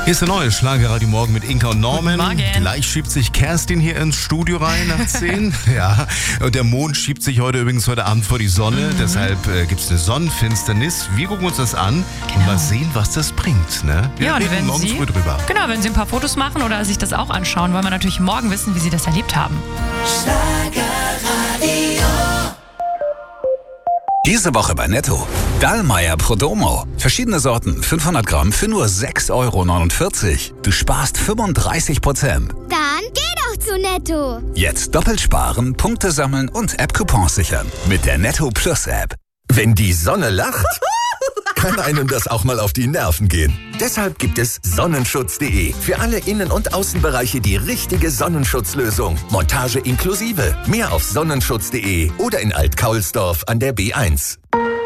Hier ist der neue Schlagerradio Morgen mit Inka und Norman. Guten Morgen. Gleich schiebt sich Kerstin hier ins Studio rein nach 10. Ja. Und der Mond schiebt sich heute Abend vor die Sonne. Deshalb gibt es eine Sonnenfinsternis. Wir gucken uns das an und mal sehen, was das bringt. Ne? Wir reden morgen früh drüber. Genau, wenn Sie ein paar Fotos machen oder sich das auch anschauen, wollen wir natürlich morgen wissen, wie Sie das erlebt haben. Schlagerradio. Diese Woche bei Netto. Dallmayr Prodomo. Verschiedene Sorten, 500 Gramm für nur 6,49 €. Du sparst 35%. Dann geh doch zu Netto. Jetzt doppelt sparen, Punkte sammeln und App-Coupons sichern. Mit der Netto Plus App. Wenn die Sonne lacht, kann einem das auch mal auf die Nerven gehen. Deshalb gibt es Sonnenschutz.de. Für alle Innen- und Außenbereiche die richtige Sonnenschutzlösung. Montage inklusive. Mehr auf Sonnenschutz.de oder in Alt-Kaulsdorf an der B1.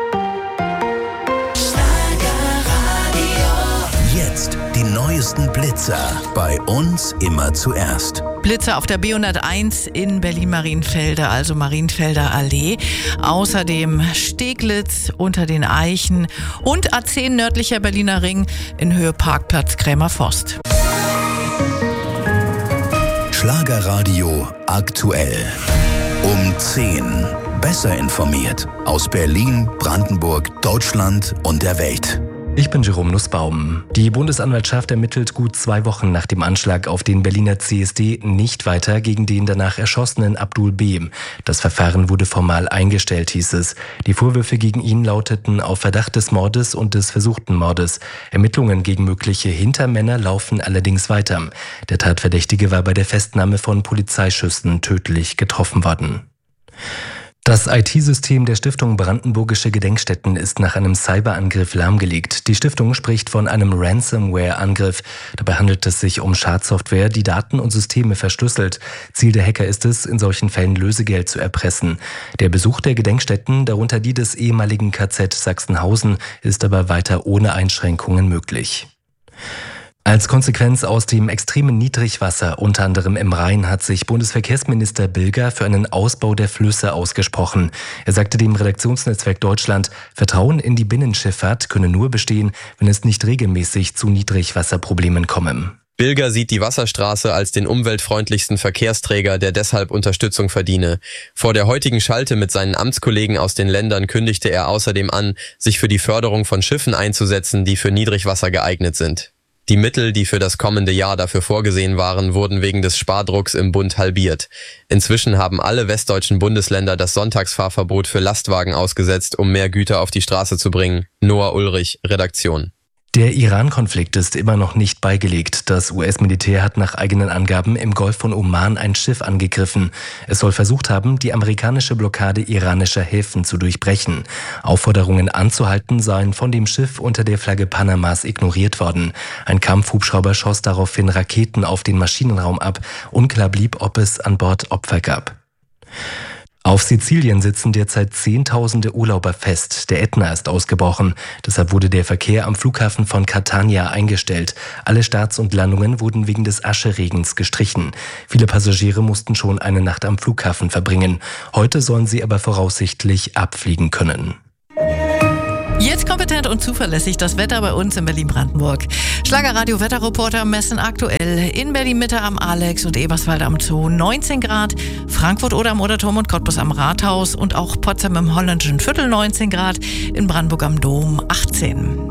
Jetzt die neuesten Blitzer. Bei uns immer zuerst. Blitzer auf der B101 in Berlin-Marienfelde, also Marienfelder Allee. Außerdem Steglitz unter den Eichen und A10 nördlicher Berliner Ring in Höhe Parkplatz Krämerforst. Schlagerradio aktuell. Um 10. Besser informiert. Aus Berlin, Brandenburg, Deutschland und der Welt. Ich bin Jerome Nussbaum. Die Bundesanwaltschaft ermittelt gut 2 Wochen nach dem Anschlag auf den Berliner CSD nicht weiter gegen den danach erschossenen Abdul B. Das Verfahren wurde formal eingestellt, hieß es. Die Vorwürfe gegen ihn lauteten auf Verdacht des Mordes und des versuchten Mordes. Ermittlungen gegen mögliche Hintermänner laufen allerdings weiter. Der Tatverdächtige war bei der Festnahme von Polizeischüssen tödlich getroffen worden. Das IT-System der Stiftung Brandenburgische Gedenkstätten ist nach einem Cyberangriff lahmgelegt. Die Stiftung spricht von einem Ransomware-Angriff. Dabei handelt es sich um Schadsoftware, die Daten und Systeme verschlüsselt. Ziel der Hacker ist es, in solchen Fällen Lösegeld zu erpressen. Der Besuch der Gedenkstätten, darunter die des ehemaligen KZ Sachsenhausen, ist aber weiter ohne Einschränkungen möglich. Als Konsequenz aus dem extremen Niedrigwasser, unter anderem im Rhein, hat sich Bundesverkehrsminister Bilger für einen Ausbau der Flüsse ausgesprochen. Er sagte dem Redaktionsnetzwerk Deutschland, Vertrauen in die Binnenschifffahrt könne nur bestehen, wenn es nicht regelmäßig zu Niedrigwasserproblemen komme. Bilger sieht die Wasserstraße als den umweltfreundlichsten Verkehrsträger, der deshalb Unterstützung verdiene. Vor der heutigen Schalte mit seinen Amtskollegen aus den Ländern kündigte er außerdem an, sich für die Förderung von Schiffen einzusetzen, die für Niedrigwasser geeignet sind. Die Mittel, die für das kommende Jahr dafür vorgesehen waren, wurden wegen des Spardrucks im Bund halbiert. Inzwischen haben alle westdeutschen Bundesländer das Sonntagsfahrverbot für Lastwagen ausgesetzt, um mehr Güter auf die Straße zu bringen. Noah Ulrich, Redaktion. Der Iran-Konflikt ist immer noch nicht beigelegt. Das US-Militär hat nach eigenen Angaben im Golf von Oman ein Schiff angegriffen. Es soll versucht haben, die amerikanische Blockade iranischer Häfen zu durchbrechen. Aufforderungen anzuhalten seien von dem Schiff unter der Flagge Panamas ignoriert worden. Ein Kampfhubschrauber schoss daraufhin Raketen auf den Maschinenraum ab. Unklar blieb, ob es an Bord Opfer gab. Auf Sizilien sitzen derzeit Zehntausende Urlauber fest. Der Ätna ist ausgebrochen. Deshalb wurde der Verkehr am Flughafen von Catania eingestellt. Alle Starts und Landungen wurden wegen des Ascheregens gestrichen. Viele Passagiere mussten schon eine Nacht am Flughafen verbringen. Heute sollen sie aber voraussichtlich abfliegen können. Jetzt kompetent und zuverlässig das Wetter bei uns in Berlin-Brandenburg. Schlagerradio-Wetterreporter messen aktuell in Berlin-Mitte am Alex und Eberswalde am Zoo 19 Grad, Frankfurt oder am Oderturm und Cottbus am Rathaus und auch Potsdam im Holländischen Viertel 19 Grad, in Brandenburg am Dom 18.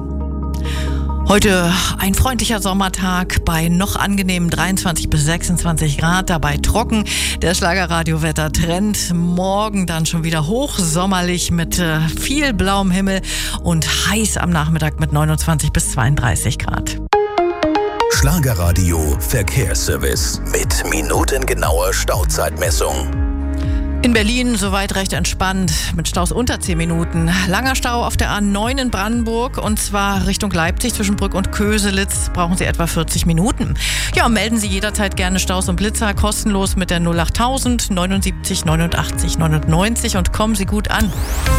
Heute ein freundlicher Sommertag bei noch angenehmen 23 bis 26 Grad, dabei trocken. Der Schlagerradio-Wetter-Trend morgen dann schon wieder hochsommerlich mit viel blauem Himmel und heiß am Nachmittag mit 29 bis 32 Grad. Schlagerradio Verkehrsservice mit minutengenauer Stauzeitmessung. In Berlin soweit recht entspannt, mit Staus unter 10 Minuten. Langer Stau auf der A9 in Brandenburg und zwar Richtung Leipzig zwischen Brück und Köselitz brauchen Sie etwa 40 Minuten. Ja, melden Sie jederzeit gerne Staus und Blitzer kostenlos mit der 08000 79 89 99 und kommen Sie gut an.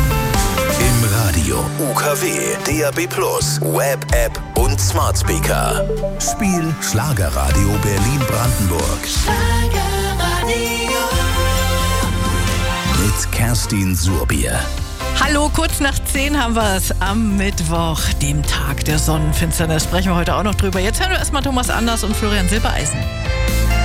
Im Radio, UKW, DAB+, Web-App und Smart Speaker. Spiel Schlagerradio Berlin-Brandenburg. Schlagerradio. Mit Kerstin Surbier. Hallo, kurz nach 10 haben wir es am Mittwoch, dem Tag der Sonnenfinsternis. Sprechen wir heute auch noch drüber. Jetzt hören wir erstmal Thomas Anders und Florian Silbereisen.